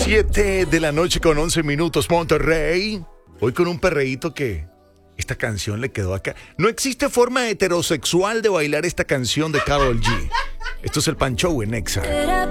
7 de la noche con 11 minutos, Monterrey. Hoy con un perreíto que esta canción le quedó acá. No existe forma heterosexual de bailar esta canción de Karol G. Esto es el Pan Show en Nexa.